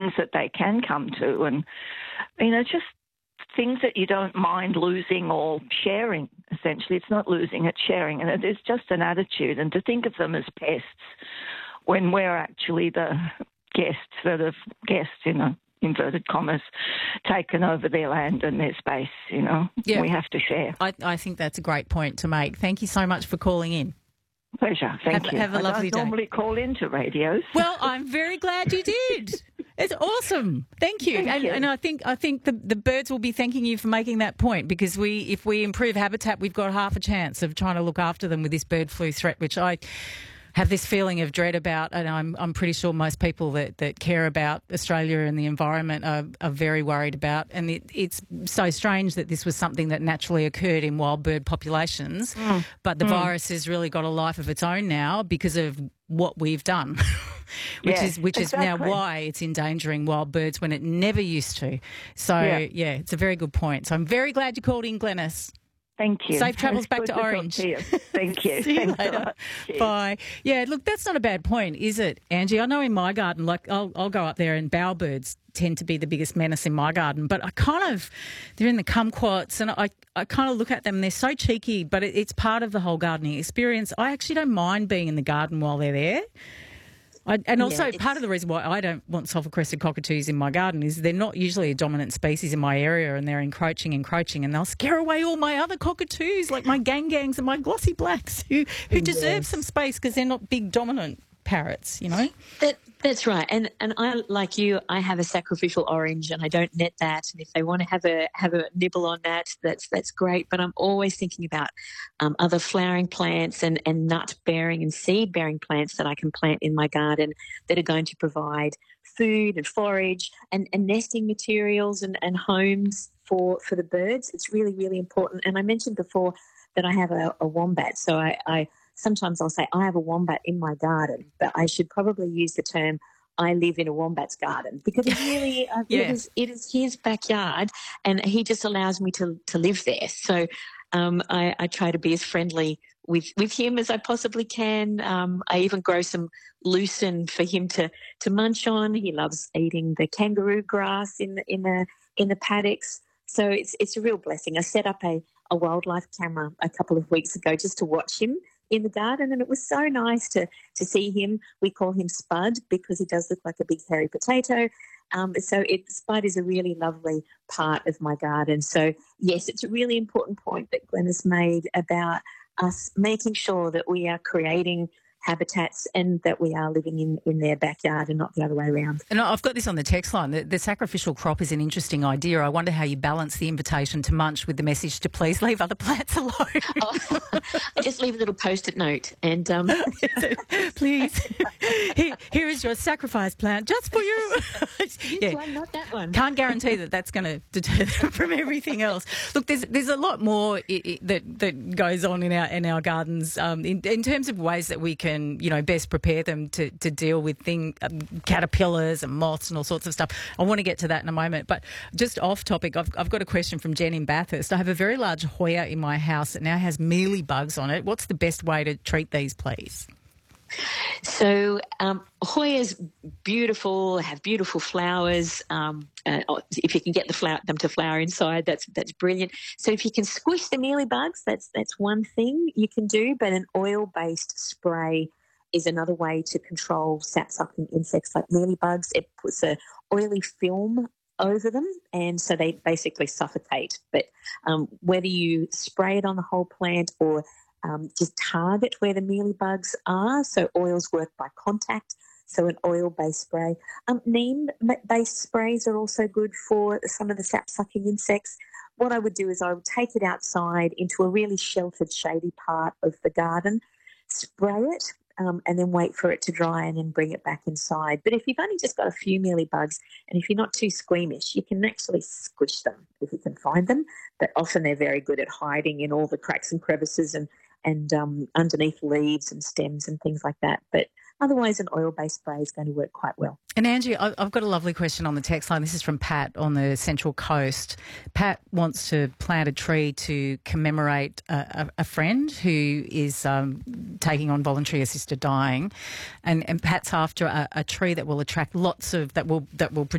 things that they can come to, and just things that you don't mind losing or sharing. Essentially, it's not losing, it's sharing, and it is just an attitude. And to think of them as pests when we're actually the guests that have inverted commas, taken over their land and their space, Yeah. We have to share. I think that's a great point to make. Thank you so much for calling in. Pleasure. Thank you. Have a lovely day. I don't normally call into radios. Well, I'm very glad you did. It's awesome. Thank you. Thank you. And I think the birds will be thanking you for making that point, because if we improve habitat, we've got half a chance of trying to look after them with this bird flu threat, which I have this feeling of dread about, and I'm pretty sure most people that care about Australia and the environment are very worried about. And it's so strange that this was something that naturally occurred in wild bird populations, but the virus has really got a life of its own now because of what we've done, which is now why it's endangering wild birds when it never used to. So, yeah, it's a very good point. So I'm very glad you called in, Glenys. Thank you. Safe travels back to Orange. Thank you. See you Thanks later. Bye. Yeah, look, that's not a bad point, is it, Angie? I know in my garden, I'll go up there and bowerbirds tend to be the biggest menace in my garden, but they're in the kumquats, and I kind of look at them and they're so cheeky, but it's part of the whole gardening experience. I actually don't mind being in the garden while they're there. Part of the reason why I don't want sulphur-crested cockatoos in my garden is they're not usually a dominant species in my area, and they're encroaching, and they'll scare away all my other cockatoos, like my gangs and my glossy blacks, who deserve some space because they're not big dominant parrots, That's right, and I, like you, I have a sacrificial orange, and I don't net that. And if they want to have a nibble on that, that's great. But I'm always thinking about other flowering plants and nut bearing and seed bearing plants that I can plant in my garden that are going to provide food and forage and nesting materials and homes for the birds. It's really, really important. And I mentioned before that I have a wombat, so I sometimes I'll say I have a wombat in my garden, but I should probably use the term I live in a wombat's garden, because it really it is his backyard, and he just allows me to live there. So I try to be as friendly with him as I possibly can. I even grow some lucerne for him to munch on. He loves eating the kangaroo grass in the paddocks. So it's a real blessing. I set up a wildlife camera a couple of weeks ago just to watch him in the garden, and it was so nice to see him. We call him Spud because he does look like a big hairy potato. Spud is a really lovely part of my garden. So, yes, it's a really important point that Glenn has made about us making sure that we are creating habitats and that we are living in their backyard and not the other way around. And I've got this on the text line. The sacrificial crop is an interesting idea. I wonder how you balance the invitation to munch with the message to please leave other plants alone. I just leave a little Post-it note and... please, here is your sacrifice plant just for you. This one, not that one. Can't guarantee that's going to deter them from everything else. Look, there's a lot more that goes on in our gardens in terms of ways that we can, best prepare them to deal with caterpillars and moths and all sorts of stuff. I want to get to that in a moment. But just off topic, I've got a question from Jen in Bathurst. I have a very large Hoya in my house that now has mealybugs on it. What's the best way to treat these, please? So Hoyas beautiful, have beautiful flowers. If you can get them to flower inside, that's brilliant. So if you can squish the mealybugs, that's one thing you can do. But an oil-based spray is another way to control sap-sucking insects like mealybugs. It puts a oily film over them, and so they basically suffocate. But whether you spray it on the whole plant or just target where the mealybugs are. So oils work by contact, so an oil-based spray. Neem-based sprays are also good for some of the sap-sucking insects. What I would do is I would take it outside into a really sheltered, shady part of the garden, spray it, and then wait for it to dry and then bring it back inside. But if you've only just got a few mealybugs and if you're not too squeamish, you can actually squish them if you can find them. But often they're very good at hiding in all the cracks and crevices and underneath leaves and stems and things like that. But otherwise, an oil-based spray is going to work quite well. And Angie, I've got a lovely question on the text line. This is from Pat on the Central Coast. Pat wants to plant a tree to commemorate a friend who is taking on voluntary assisted dying, and Pat's after a tree that will attract that will